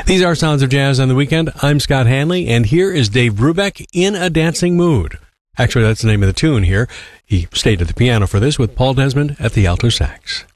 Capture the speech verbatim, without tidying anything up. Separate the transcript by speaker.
Speaker 1: These are Sounds of Jazz on the Weekend. I'm Scott Hanley, and here is Dave Brubeck, In a Dancing Mood. Actually, that's the name of the tune here. He stayed at the piano for this with Paul Desmond at the alto sax.